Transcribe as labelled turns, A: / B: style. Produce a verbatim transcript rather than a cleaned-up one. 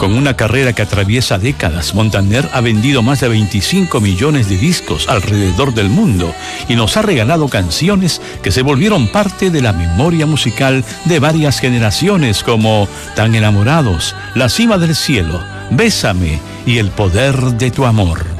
A: Con una carrera que atraviesa décadas, Montaner ha vendido más de veinticinco millones de discos alrededor del mundo y nos ha regalado canciones que se volvieron parte de la memoria musical de varias generaciones como Tan enamorados, La cima del cielo, Bésame y El poder de tu amor.